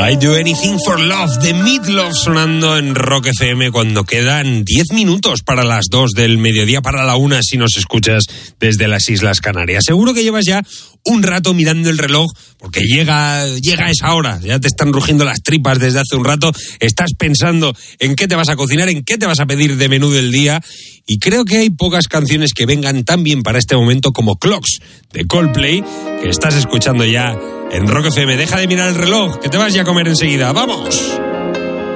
I Do Anything for Love, de Meatloaf, sonando en Rock FM cuando quedan 10 minutos para las 2 del mediodía, para la 1 si nos escuchas desde las Islas Canarias. Seguro que llevas ya un rato mirando el reloj porque llega esa hora, ya te están rugiendo las tripas desde hace un rato, estás pensando en qué te vas a cocinar, en qué te vas a pedir de menú del día, y creo que hay pocas canciones que vengan tan bien para este momento como Clocks, de Coldplay, que estás escuchando ya en Rock FM. Deja de mirar el reloj, que te vas ya a comer enseguida. ¡Vamos!